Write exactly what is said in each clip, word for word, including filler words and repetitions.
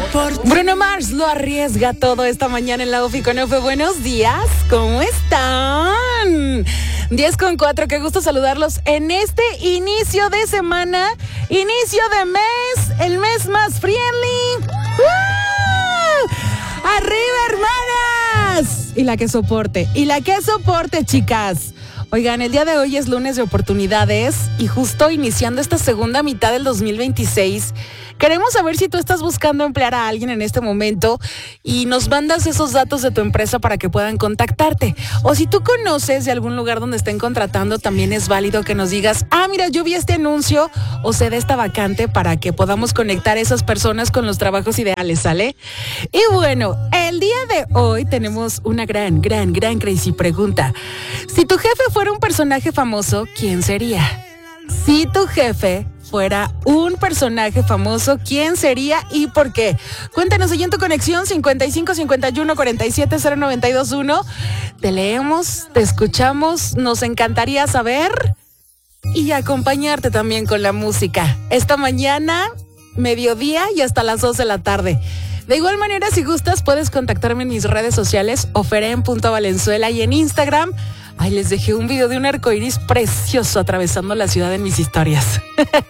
Bruno Mars lo arriesga todo esta mañana en la U F I con F. Buenos días, ¿cómo están? diez con cuatro, qué gusto saludarlos en este inicio de semana, inicio de mes, el mes más friendly. ¡Uh! ¡Arriba, hermanas! Y la que soporte, y la que soporte, chicas. Oigan, el día de hoy es lunes de oportunidades y justo iniciando esta segunda mitad del dos mil veintiséis, queremos saber si tú estás buscando emplear a alguien en este momento y nos mandas esos datos de tu empresa para que puedan contactarte. O si tú conoces de algún lugar donde estén contratando, también es válido que nos digas, ah, mira, yo vi este anuncio o se da esta vacante para que podamos conectar a esas personas con los trabajos ideales, ¿sale? Y bueno, el día de hoy tenemos una gran, gran, gran crazy pregunta. Si tu jefe fuera un personaje famoso, ¿quién sería? Si tu jefe fuera un personaje famoso, ¿quién sería y por qué? Cuéntanos ahí en tu conexión cincuenta y cinco, cincuenta y uno, cuarenta y siete, cero noventa y dos uno. Te leemos, te escuchamos, nos encantaría saber y acompañarte también con la música. Esta mañana, mediodía y hasta las dos de la tarde. De igual manera, si gustas, puedes contactarme en mis redes sociales, oferen punto valenzuela, y en Instagram. Ay, les dejé un video de un arcoíris precioso atravesando la ciudad en mis historias.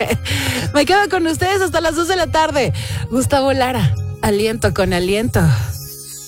Me quedo con ustedes hasta las dos de la tarde. Gustavo Lara, aliento con aliento.